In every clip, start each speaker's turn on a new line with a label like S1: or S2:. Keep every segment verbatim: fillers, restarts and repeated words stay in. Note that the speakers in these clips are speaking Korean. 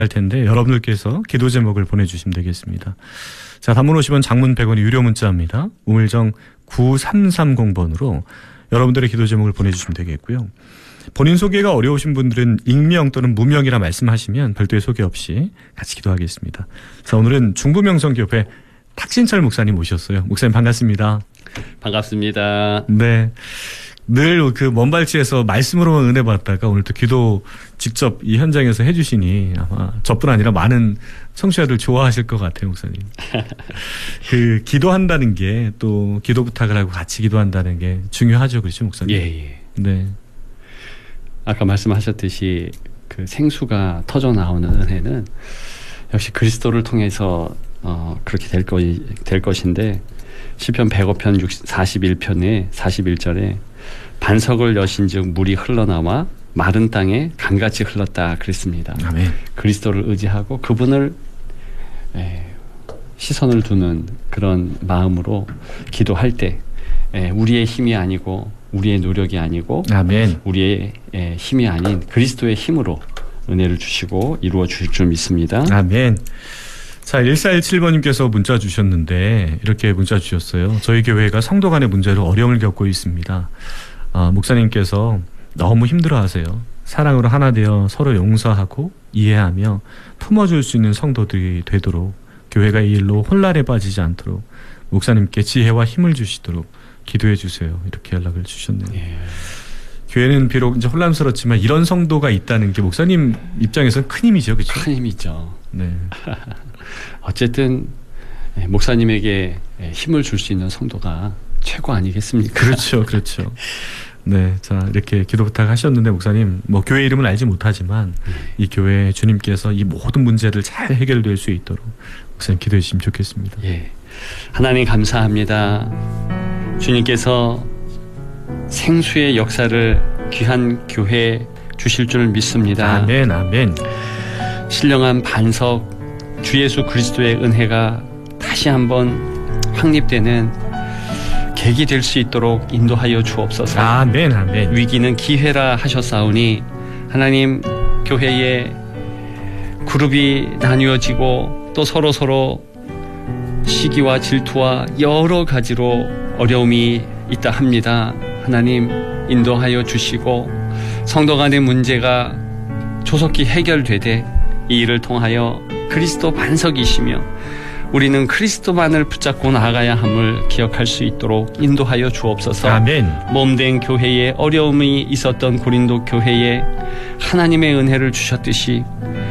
S1: 할 텐데 여러분들께서 기도 제목을 보내주시면 되겠습니다. 자, 단문 오십 원, 장문 백 원이 유료 문자입니다. 우물정 구삼삼공 번으로 여러분들의 기도 제목을 보내주시면 되겠고요. 본인 소개가 어려우신 분들은 익명 또는 무명이라 말씀하시면 별도의 소개 없이 같이 기도하겠습니다. 자, 오늘은 중부명성교회 탁신철 목사님 모셨어요. 목사님 반갑습니다.
S2: 반갑습니다.
S1: 네. 늘 그 먼 발치에서 말씀으로만 은혜 받다가 오늘 또 기도 직접 이 현장에서 해주시니 아마 저뿐 아니라 많은 청취자들 좋아하실 것 같아요, 목사님. 그 기도한다는 게 또 기도 부탁을 하고 같이 기도한다는 게 중요하죠, 그렇죠, 목사님?
S2: 예, 예.
S1: 네.
S2: 아까 말씀하셨듯이 그 생수가 터져 나오는 은혜는 역시 그리스도를 통해서 어, 그렇게 될, 거, 될 것인데 시편 백오 편 사십일 편에 사십일 절에 반석을 여신즉 물이 흘러나와 마른 땅에 강같이 흘렀다 그랬습니다.
S1: 아멘.
S2: 그리스도를 의지하고 그분을 에, 시선을 두는 그런 마음으로 기도할 때 에, 우리의 힘이 아니고 우리의 노력이 아니고
S1: 아멘.
S2: 우리의 에, 힘이 아닌 그리스도의 힘으로 은혜를 주시고 이루어 주실 줄 믿습니다.
S1: 아멘. 자, 일사일칠 번님께서 문자 주셨는데 이렇게 문자 주셨어요. 저희 교회가 성도 간의 문제로 어려움을 겪고 있습니다. 아, 목사님께서 너무 힘들어하세요. 사랑으로 하나 되어 서로 용서하고 이해하며 품어줄 수 있는 성도들이 되도록 교회가 이 일로 혼란에 빠지지 않도록 목사님께 지혜와 힘을 주시도록 기도해 주세요. 이렇게 연락을 주셨네요.
S2: 예.
S1: 교회는 비록 이제 혼란스럽지만 이런 성도가 있다는 게 목사님 입장에서는 큰 힘이죠, 그렇죠?
S2: 큰 힘이죠.
S1: 네.
S2: 어쨌든 목사님에게 힘을 줄 수 있는 성도가 최고 아니겠습니까?
S1: 그렇죠, 그렇죠. 네, 자 이렇게 기도 부탁하셨는데 목사님, 뭐 교회 이름은 알지 못하지만
S2: 네.
S1: 이 교회 주님께서 이 모든 문제를 잘 해결될 수 있도록 목사님 기도해 주시면 좋겠습니다.
S2: 예, 하나님 감사합니다. 주님께서 생수의 역사를 귀한 교회에 주실 줄 믿습니다.
S1: 아멘, 아멘.
S2: 신령한 반석 주 예수 그리스도의 은혜가 다시 한번 확립되는 계기 될 수 있도록 인도하여 주옵소서.
S1: 아멘, 아멘.
S2: 위기는 기회라 하셨사오니 하나님 교회에 그룹이 나뉘어지고 또 서로 서로 시기와 질투와 여러 가지로 어려움이 있다 합니다. 하나님 인도하여 주시고 성도 간의 문제가 조속히 해결되되 이 일을 통하여 그리스도 반석이시며 우리는 그리스도만을 붙잡고 나아가야 함을 기억할 수 있도록 인도하여 주옵소서.
S1: 아멘.
S2: 몸된 교회에 어려움이 있었던 고린도 교회에 하나님의 은혜를 주셨듯이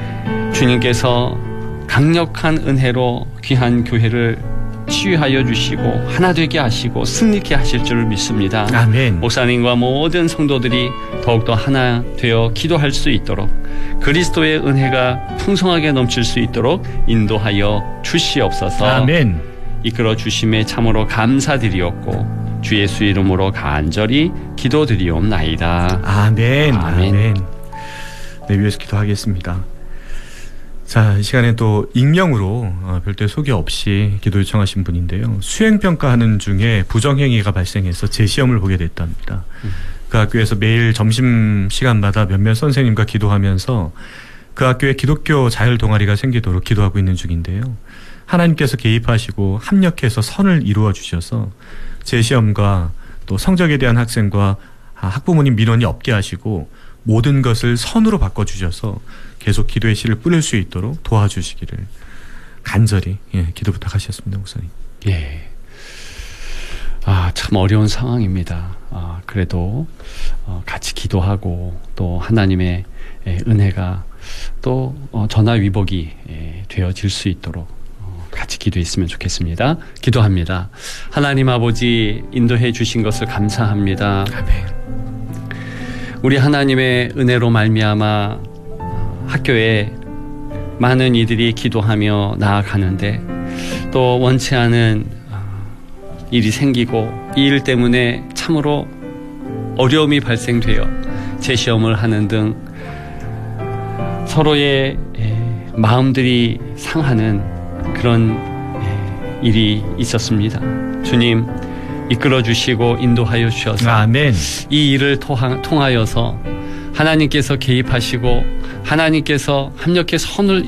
S2: 주님께서 강력한 은혜로 귀한 교회를 치유하여 주시고 하나 되게 하시고 승리케 하실 줄 믿습니다.
S1: 아멘.
S2: 목사님과 모든 성도들이 더욱더 하나 되어 기도할 수 있도록 그리스도의 은혜가 풍성하게 넘칠 수 있도록 인도하여 주시옵소서.
S1: 아멘.
S2: 이끌어 주심에 참으로 감사드리옵고 주 예수 이름으로 간절히 기도드리옵나이다.
S1: 아멘.
S2: 아멘.
S1: 아멘. 네, 위에서 기도하겠습니다. 자, 이 시간에 또 익명으로 어, 별도의 소개 없이 기도 요청하신 분인데요. 수행평가하는 중에 부정행위가 발생해서 재시험을 보게 됐답니다. 음. 그 학교에서 매일 점심시간마다 몇몇 선생님과 기도하면서 그 학교에 기독교 자율 동아리가 생기도록 기도하고 있는 중인데요. 하나님께서 개입하시고 합력해서 선을 이루어 주셔서 재시험과 또 성적에 대한 학생과 학부모님 민원이 없게 하시고 모든 것을 선으로 바꿔주셔서 계속 기도의 씨를 뿌릴 수 있도록 도와주시기를 간절히 예, 기도 부탁하셨습니다, 목사님.
S2: 예. 아, 참 어려운 상황입니다. 아, 그래도 어, 같이 기도하고 또 하나님의 예, 은혜가 또 어, 전화위복이 예, 되어질 수 있도록 어, 같이 기도했으면 좋겠습니다. 기도합니다. 하나님 아버지 인도해 주신 것을 감사합니다.
S1: 아멘.
S2: 우리 하나님의 은혜로 말미암아 학교에 많은 이들이 기도하며 나아가는데 또 원치 않은 일이 생기고 이 일 때문에 참으로 어려움이 발생되어 재시험을 하는 등 서로의 마음들이 상하는 그런 일이 있었습니다. 주님 이끌어 주시고 인도하여 주셔서
S1: 아멘.
S2: 이 일을 통하여서 하나님께서 개입하시고 하나님께서 합력해 선을